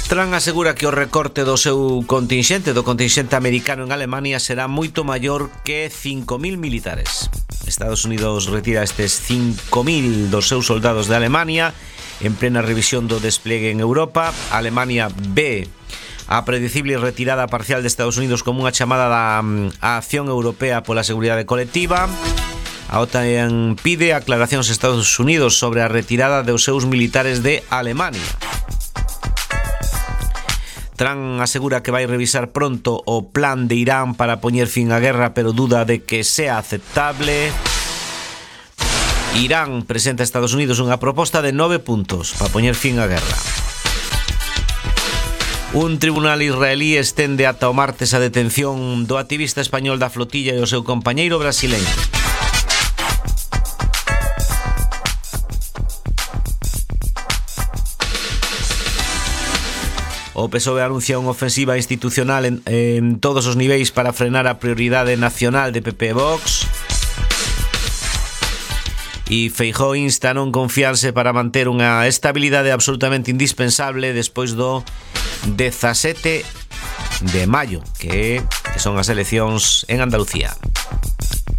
Trump asegura que o recorte do seu contingente, do contingente americano en Alemania, será moito maior que 5.000 militares. Estados Unidos retira estes 5.000 dos seus soldados de Alemania en plena revisión do despliegue en Europa. Alemania ve a predecible retirada parcial de Estados Unidos como unha chamada da acción europea pola seguridade colectiva. A OTAN pide aclaracións a Estados Unidos sobre a retirada dos seus militares de Alemania. Trump asegura que vai revisar pronto o plan de Irán para poñer fin á guerra, pero duda de que sea aceptable. Irán presenta a Estados Unidos unha proposta de 9 puntos para poñer fin á guerra. Un tribunal israelí estende ata o martes a detención do activista español da flotilla e o seu compañeiro brasileño. O PSOE anuncia unha ofensiva institucional en todos os niveis para frenar a prioridade nacional de PP e Vox. E Feijóo insta a non confiarse para manter unha estabilidade absolutamente indispensable despois do 17 de maio, que son as eleccións en Andalucía.